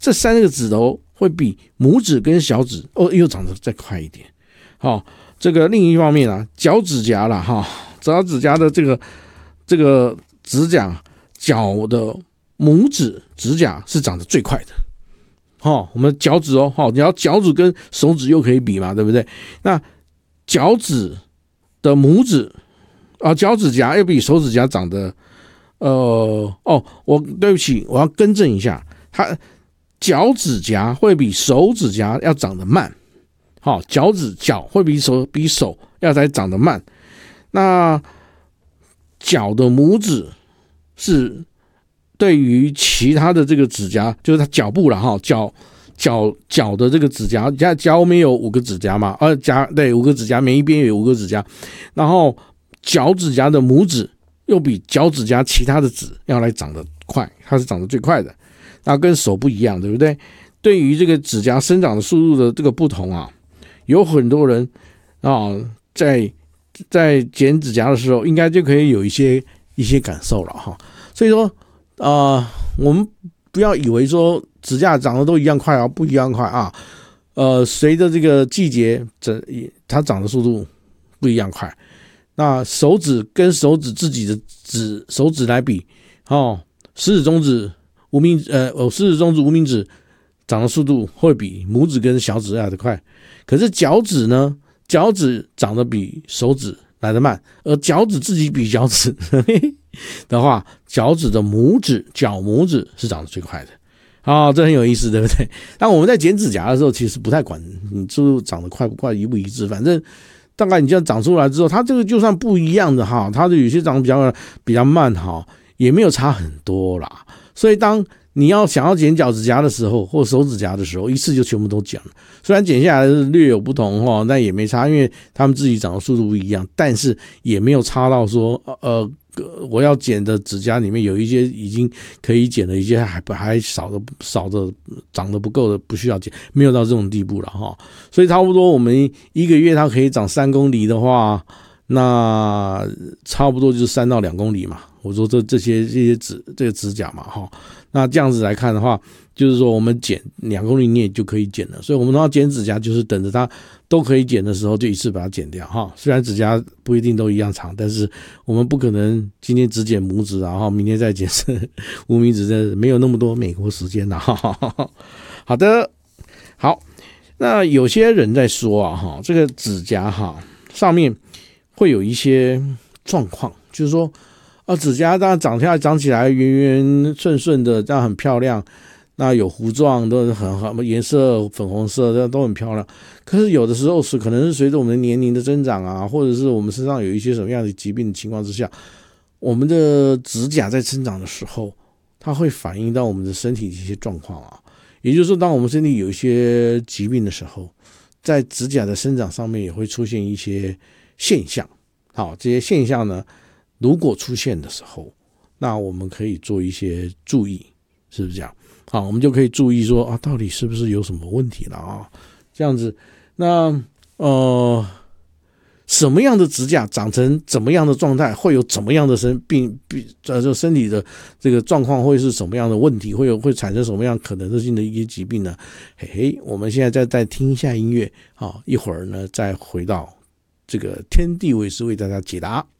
这3个指头会比拇指跟小指又长得再快一点。好，这个另一方面啊，脚指甲啦哈，脚指甲的这个指甲，脚的拇指指甲是长得最快的。我们脚趾你要脚趾跟手指又可以比嘛，对不对？那脚趾的拇指脚趾甲又比手指甲长得对不起，我要更正一下，它脚趾甲会比手指甲要长得慢。脚会比手要再长得慢。那脚的拇指是对于其他的这个指甲，就是它脚部啦脚的这个指甲，脚没有5个指甲嘛，对，5个指甲，每一边有5个指甲，然后脚指甲的拇指又比脚指甲其他的指要来长得快，它是长得最快的。那跟手不一样，对不对？对于这个指甲生长的速度的这个不同啊，有很多人在剪指甲的时候，应该就可以有一些感受了哈。所以说我们不要以为说指甲长得都一样快不一样快啊。随着这个季节，它长的速度不一样快。那手指跟手指自己的手指来比，食指、中指、无名指长的速度会比拇指跟小指来得快。可是脚趾呢？脚趾长得比手指来得慢，而脚趾自己比脚趾的话，脚趾的脚拇指是长得最快的。这很有意思，对不对？但我们在剪指甲的时候，其实不太管你是不是长得快不快、一不一致，反正大概你这样长出来之后，它这个就算不一样的它的有些长得比较慢也没有差很多啦。所以当你想要剪脚指甲的时候，或手指甲的时候，一次就全部都剪了。虽然剪下来是略有不同但也没差，因为他们自己长的速度不一样，但是也没有差到说我要剪的指甲里面有一些已经可以剪的，一些还少的长得不够的不需要剪，没有到这种地步了所以差不多我们1个月它可以长3公里的话，那差不多就是3到2公里嘛。我说这些这个指甲嘛那这样子来看的话，就是说我们剪2公里你也就可以剪了。所以我们要剪指甲，就是等着它都可以剪的时候就一次把它剪掉虽然指甲不一定都一样长，但是我们不可能今天只剪拇指明天再剪无名指，没有那么多美国时间好的，好，那有些人在说这个指甲上面会有一些状况，就是说指甲当然长起来圆圆顺顺的，这样很漂亮，那有糊状都很好，颜色粉红色的都很漂亮。可是有的时候可能是随着我们的年龄的增长或者是我们身上有一些什么样的疾病的情况之下，我们的指甲在生长的时候，它会反映到我们的身体的一些状况也就是说，当我们身体有一些疾病的时候，在指甲的生长上面也会出现一些现象。这些现象呢，如果出现的时候，那我们可以做一些注意，是不是这样？我们就可以注意说到底是不是有什么问题了这样子。那什么样的指甲长成怎么样的状态，会有怎么样的身体的这个状况，会是什么样的问题，会产生什么样可能性的一些疾病呢？我们现在再听一下音乐一会儿呢再回到这个天地为师为大家解答。